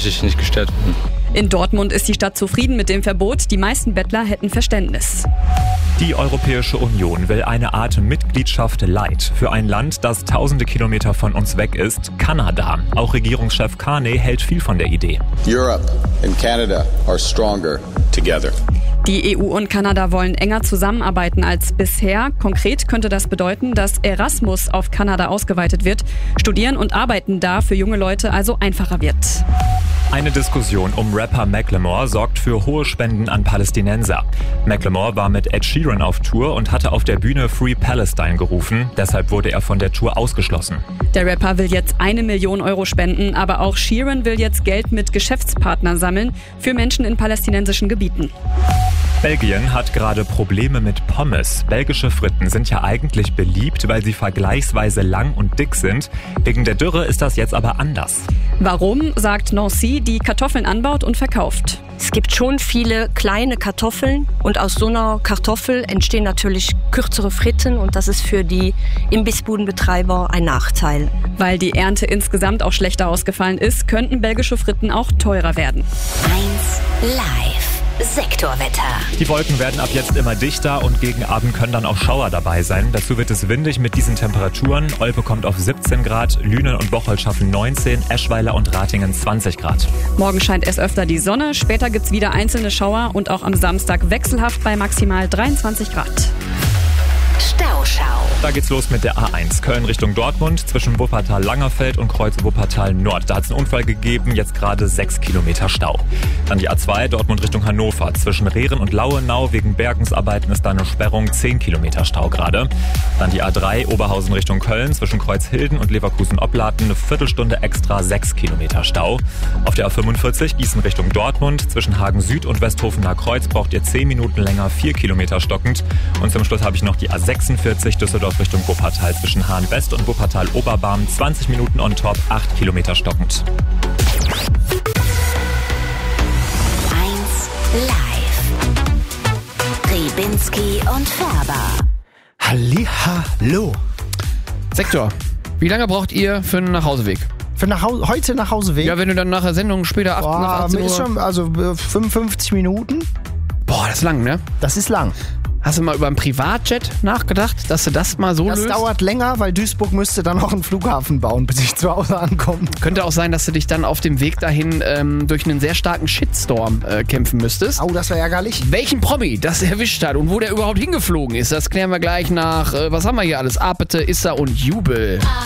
ich nicht gestört werden. In Dortmund ist die Stadt zufrieden mit dem Verbot. Die meisten Bettler hätten Verständnis. Die Europäische Union will eine Art Mitgliedschaft light für ein Land, das tausende Kilometer von uns weg ist, Kanada. Auch Regierungschef Carney hält viel von der Idee. Europe and Canada are stronger together. Die EU und Kanada wollen enger zusammenarbeiten als bisher. Konkret könnte das bedeuten, dass Erasmus auf Kanada ausgeweitet wird. Studieren und Arbeiten da für junge Leute also einfacher wird. Eine Diskussion um Rapper Macklemore sorgt für hohe Spenden an Palästinenser. Macklemore war mit Ed Sheeran auf Tour und hatte auf der Bühne Free Palestine gerufen. Deshalb wurde er von der Tour ausgeschlossen. Der Rapper will jetzt 1 Million Euro spenden, aber auch Sheeran will jetzt Geld mit Geschäftspartnern sammeln für Menschen in palästinensischen Gebieten. Belgien hat gerade Probleme mit Pommes. Belgische Fritten sind ja eigentlich beliebt, weil sie vergleichsweise lang und dick sind. Wegen der Dürre ist das jetzt aber anders. Warum, sagt Nancy, die Kartoffeln anbaut und verkauft. Es gibt schon viele kleine Kartoffeln und aus so einer Kartoffel entstehen natürlich kürzere Fritten und das ist für die Imbissbudenbetreiber ein Nachteil. Weil die Ernte insgesamt auch schlechter ausgefallen ist, könnten belgische Fritten auch teurer werden. 1 Live. Sektorwetter. Die Wolken werden ab jetzt immer dichter und gegen Abend können dann auch Schauer dabei sein. Dazu wird es windig mit diesen Temperaturen. Olpe kommt auf 17 Grad, Lünen und Bocholt schaffen 19, Eschweiler und Ratingen 20 Grad. Morgen scheint erst öfter die Sonne, später gibt's wieder einzelne Schauer und auch am Samstag wechselhaft bei maximal 23 Grad. Stauschau. Da geht's los mit der A1 Köln Richtung Dortmund zwischen Wuppertal-Langerfeld und Kreuz Wuppertal-Nord. Da hat es einen Unfall gegeben, jetzt gerade 6 Kilometer Stau. Dann die A2 Dortmund Richtung Hannover. Zwischen Rehren und Lauenau wegen Bergungsarbeiten ist da eine Sperrung, 10 Kilometer Stau gerade. Dann die A3 Oberhausen Richtung Köln zwischen Kreuzhilden und Leverkusen-Opladen eine Viertelstunde extra, 6 Kilometer Stau. Auf der A45 Gießen Richtung Dortmund zwischen Hagen Süd und Westhofener Kreuz braucht ihr 10 Minuten länger, 4 Kilometer stockend. Und zum Schluss habe ich noch die A46 Düsseldorf Richtung Wuppertal zwischen Hahn West und Wuppertal Oberbarm 20 Minuten on top, 8 Kilometer stockend. 1 Live. Ribinski und Färber. Hallihallo. Sektor, wie lange braucht ihr für einen Nachhauseweg? Heute Nachhauseweg? Ja, wenn du dann nach der Sendung später nach 18 Uhr... Ist schon, also 55 Minuten. Boah, das ist lang, ne? Das ist lang. Hast du mal über einen Privatjet nachgedacht, dass du das mal so löst? Das dauert länger, weil Duisburg müsste dann auch einen Flughafen bauen, bis ich zu Hause ankomme. Könnte auch sein, dass du dich dann auf dem Weg dahin durch einen sehr starken Shitstorm kämpfen müsstest. Oh, das wäre ärgerlich. Welchen Promi das erwischt hat und wo der überhaupt hingeflogen ist, das klären wir gleich nach, was haben wir hier alles? Apete, Issa und Jubel.